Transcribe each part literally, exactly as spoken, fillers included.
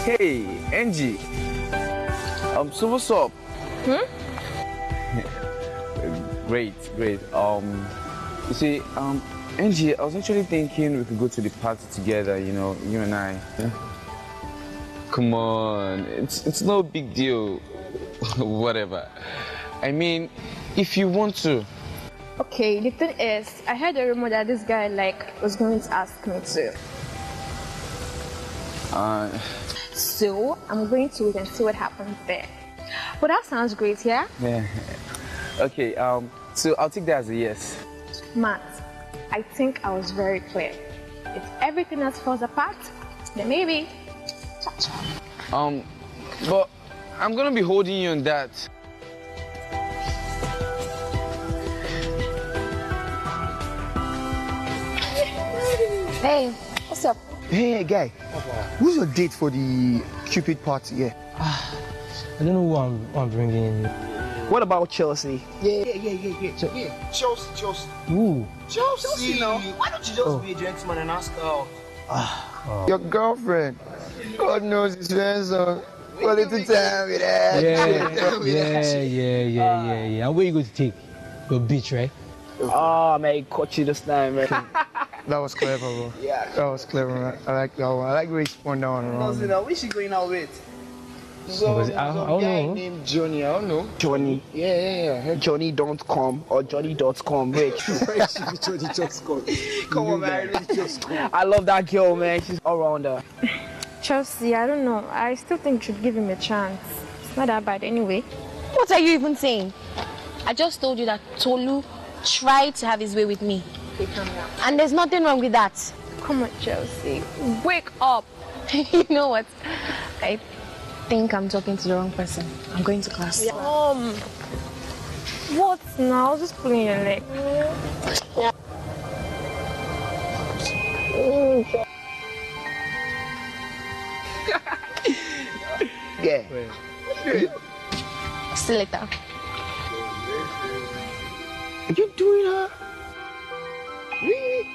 Hey, Angie. Um, so what's up? Hmm? Great, great. Um, you see, um, Angie, I was actually thinking we could go to the party together, you know, you and I. Yeah. Come on, it's it's no big deal. Whatever. I mean, if you want to. Okay, the thing is, I heard a rumor that this guy, like, was going to ask me to. Uh... So, I'm going to wait and see what happens there. But that sounds great, yeah? Yeah. Okay, um, so I'll take that as a yes. Matt, I think I was very clear. If everything else falls apart, then maybe. Cha-cha. Um, but I'm gonna be holding you on that. Hey, what's up? Hey, guy. Who's your date for the Cupid party? Yeah. Ah, I don't know who I'm, who I'm bringing. What about Chelsea? Yeah, yeah, yeah, yeah, yeah. Ch yeah. Chelsea, Chelsea. Ooh. Chelsea, Chelsea no. Why don't you just oh. be a gentleman and ask her out? Ah. Oh. Your girlfriend. God knows it's handsome. Quality time with that. Yeah, yeah, yeah, yeah, yeah, yeah, yeah. And where you going to take? Your bitch, right? Oh, man, I caught you this time, man. That was clever, bro. Yeah. That was clever, man. I like that one. I like where you spun down around. No, no, who's she going out with? So, I, I, some I don't guy know. named Johnny, I don't know. Johnny. Yeah, yeah, yeah. Johnny dot com or Johnny dot com. Wait. Johnny dot com. Come on, man. Just come. I love that girl, man. She's all rounder. Chelsea, I don't know. I still think you should give him a chance. It's not that bad anyway. What are you even saying? I just told you that Tolu tried to have his way with me. Okay, calm down. And there's nothing wrong with that. Come on, Chelsea. Wake up. You know what? I think I'm talking to the wrong person. I'm going to class. Yeah. Um, what now? I was just pulling your leg. Yeah. Yeah. See you later. Are you doing her? Really?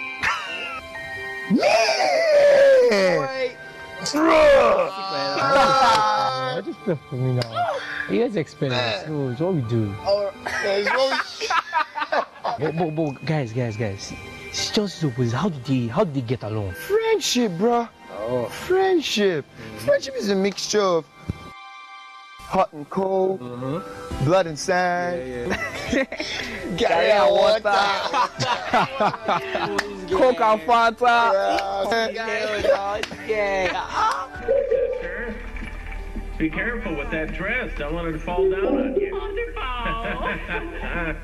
Yeah! Bro! I just stuff for me now. You guys explain it. So it's what we do. Or, it's what but, but, but, guys, guys, guys. It's just so opposite. How did they, how did they get along? Friendship, bro. Oh. Friendship. Mm-hmm. Friendship is a mixture of hot and cold, mm-hmm. blood and sand, yeah, yeah. Gary and water, Coke and Fanta. Yeah. Yeah. Be careful with that dress. Don't let it fall down on you. Wonderful.